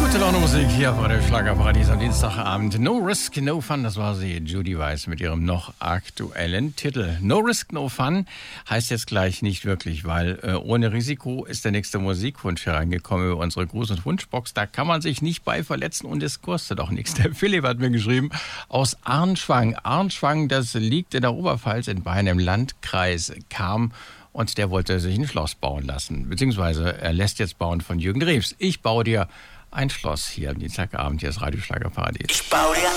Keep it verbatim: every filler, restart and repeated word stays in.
Gute Laune Musik hier auf Radio Schlagerparadies am Dienstagabend. No Risk, No Fun, das war sie, Judy Weiss mit ihrem noch aktuellen Titel. No Risk, No Fun heißt jetzt gleich nicht wirklich, weil äh, ohne Risiko ist der nächste Musikwunsch hereingekommen über unsere Gruß- und Wunschbox. Da kann man sich nicht bei verletzen und es kostet auch nichts. Der Philipp hat mir geschrieben, aus Arnschwang. Arnschwang, das liegt in der Oberpfalz in Bayern im Landkreis Cham. Und der wollte sich ein Schloss bauen lassen, beziehungsweise er lässt jetzt bauen von Jürgen Drews. Ich baue dir ein Schloss hier am Dienstagabend, hier ist Radio Schlagerparadies. Ich baue dir